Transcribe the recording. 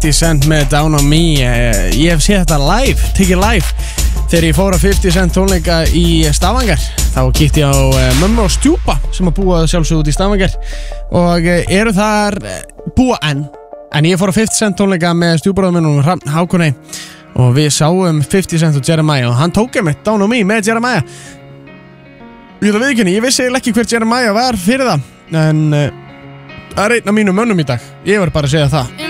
50 Cent með Down on Me. Ég hef séð þetta live, tekið live þegar ég fór á 50 Cent tónleika í Stavanger. Þá kíkti ég á mömmu og stjúpa sem að búa sjálfsög út í Stavanger og eru þar búa en ég fór á 50 Cent tónleika með stjúbróðum minn og Hrafn Hákonei og við sáum 50 Cent og Jeremiah og hann tók mig Down on Me með Jeremiah. Ég ætla að viðurkenna, ég vissi ekki hver Jeremiah var fyrir það en það er einn af mínum mönnum í dag. Ég var bara að segja það.